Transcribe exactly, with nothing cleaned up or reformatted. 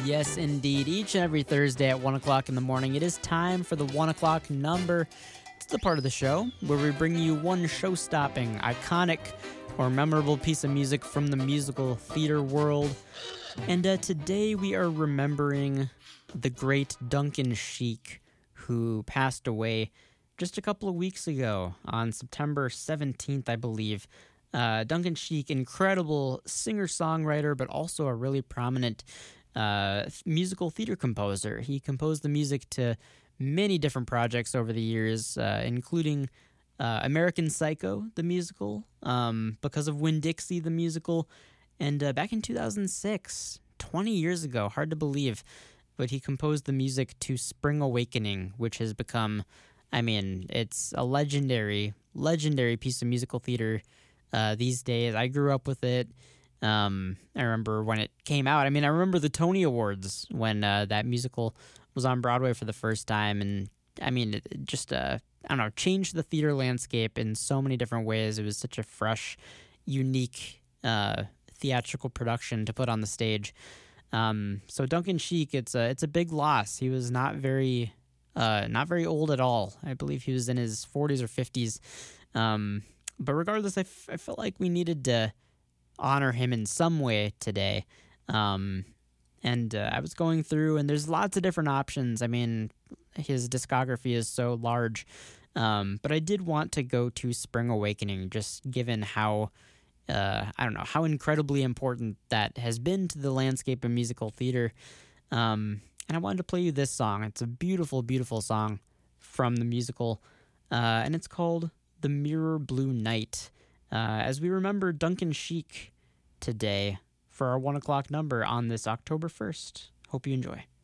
Yes, indeed. Each and every Thursday at one o'clock in the morning, it is time for the one o'clock number. It's the part of the show where we bring you one show-stopping, iconic, or memorable piece of music from the musical theater world. And uh, today we are remembering the great Duncan Sheik, who passed away just a couple of weeks ago on September seventeenth, I believe. Uh, Duncan Sheik, incredible singer-songwriter, but also a really prominent uh, musical theater composer. He composed the music to many different projects over the years, uh, including uh, American Psycho, the musical, um, Because of Winn-Dixie, the musical, and uh, back in two thousand six, twenty years ago, hard to believe, but he composed the music to Spring Awakening, which has become, I mean, it's a legendary, legendary piece of musical theater uh, these days. I grew up with it. Um, I remember when it came out. I mean, I remember the Tony Awards when uh, that musical was on Broadway for the first time, and I mean, it it just, uh, I don't know, changed the theater landscape in so many different ways. It was such a fresh, unique uh, theatrical production to put on the stage. Um, so Duncan Sheik, it's a it's a big loss. He was not very uh, not very old at all. I believe he was in his forties or fifties. Um, but regardless, I, f- I felt like we needed to honor him in some way today. Um, and uh, I was going through, and there's lots of different options. I mean, his discography is so large. Um, but I did want to go to Spring Awakening, just given how, uh, I don't know, how incredibly important that has been to the landscape of musical theater. Um, and I wanted to play you this song. It's a beautiful, beautiful song from the musical, uh, and it's called The Mirror Blue Night. Uh, as we remember Duncan Sheik today for our one o'clock number on this October first. Hope you enjoy.